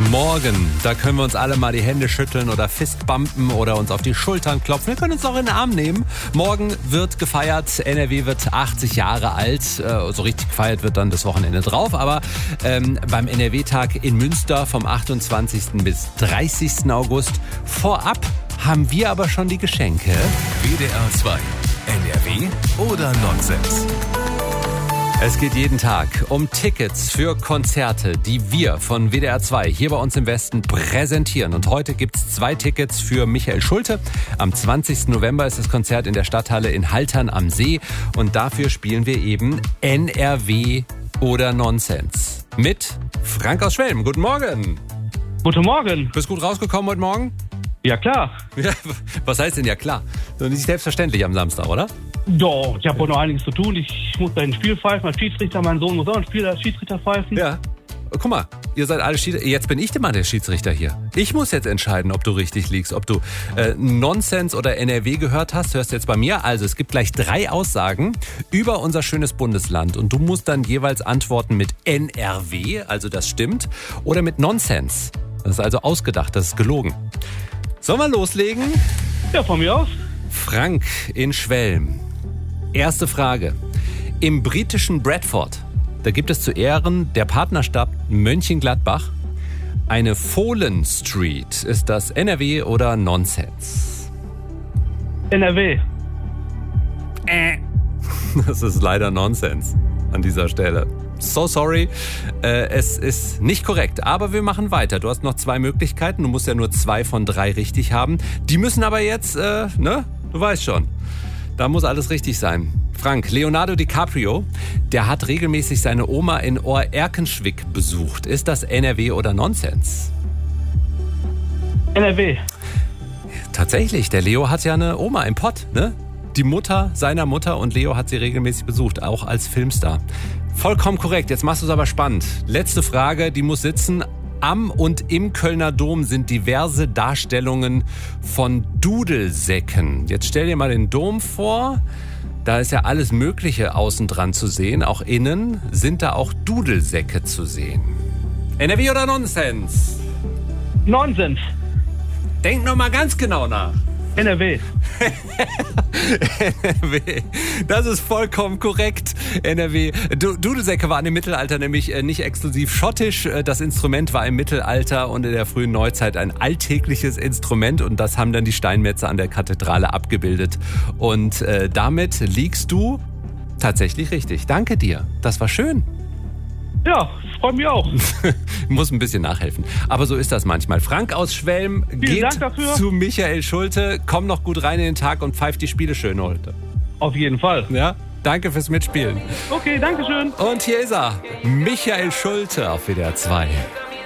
Morgen, da können wir uns alle mal die Hände schütteln oder fistbumpen oder uns auf die Schultern klopfen. Wir können uns auch in den Arm nehmen. Morgen wird gefeiert, NRW wird 80 Jahre alt. So richtig gefeiert wird dann das Wochenende drauf. Aber beim NRW-Tag in Münster vom 28. bis 30. August vorab haben wir aber schon die Geschenke. WDR 2, NRW oder Nonsens? Es geht jeden Tag um Tickets für Konzerte, die wir von WDR 2 hier bei uns im Westen präsentieren. Und heute gibt es 2 Tickets für Michael Schulte. Am 20. November ist das Konzert in der Stadthalle in Haltern am See. Und dafür spielen wir eben NRW oder Nonsens. Mit Frank aus Schwelm. Guten Morgen. Guten Morgen. Bist gut rausgekommen heute Morgen? Ja, klar. Ja, was heißt denn ja klar? So nicht selbstverständlich am Samstag, oder? Doch, ich habe wohl noch einiges zu tun. Ich muss ein Spiel pfeifen als Schiedsrichter. Mein Sohn muss auch ein Spiel als Schiedsrichter pfeifen. Ja. Guck mal, ihr seid alle Schiedsrichter. Jetzt bin ich mal der Schiedsrichter hier. Ich muss jetzt entscheiden, ob du richtig liegst, ob du Nonsens oder NRW gehört hast. Hörst jetzt bei mir. Also es gibt gleich 3 Aussagen über unser schönes Bundesland. Und du musst dann jeweils antworten mit NRW, also das stimmt, oder mit Nonsens. Das ist also ausgedacht, das ist gelogen. Sollen wir loslegen? Ja, von mir aus. Frank in Schwelm. Erste Frage. Im britischen Bradford, da gibt es zu Ehren der Partnerstadt Mönchengladbach eine Fohlen Street. Ist das NRW oder Nonsens? NRW. Das ist leider Nonsens an dieser Stelle. So sorry, es ist nicht korrekt, aber wir machen weiter. Du hast noch 2 Möglichkeiten, du musst ja nur 2 von 3 richtig haben. Die müssen aber jetzt, du weißt schon, da muss alles richtig sein. Frank, Leonardo DiCaprio, der hat regelmäßig seine Oma in Ohr-Erkenschwick besucht. Ist das NRW oder Nonsens? NRW. Tatsächlich, der Leo hat ja eine Oma im Pott, ne? Die Mutter seiner Mutter und Leo hat sie regelmäßig besucht, auch als Filmstar. Vollkommen korrekt, jetzt machst du es aber spannend. Letzte Frage, die muss sitzen. Am und im Kölner Dom sind diverse Darstellungen von Dudelsäcken. Jetzt stell dir mal den Dom vor, da ist ja alles Mögliche außen dran zu sehen, auch innen sind da auch Dudelsäcke zu sehen. NRW oder Nonsens? Nonsens. Denk noch mal ganz genau nach. NRW. NRW. Das ist vollkommen korrekt. NRW. Dudelsäcke waren im Mittelalter nämlich nicht exklusiv schottisch. Das Instrument war im Mittelalter und in der frühen Neuzeit ein alltägliches Instrument und das haben dann die Steinmetze an der Kathedrale abgebildet. Und damit liegst du tatsächlich richtig. Danke dir. Das war schön. Ja, freut mich auch. Muss ein bisschen nachhelfen. Aber so ist das manchmal. Frank aus Schwelm geht zu Michael Schulte. Komm noch gut rein in den Tag und pfeift die Spiele schön heute. Auf jeden Fall. Ja, danke fürs Mitspielen. Okay, danke schön. Und hier ist er, Michael Schulte auf WDR 2.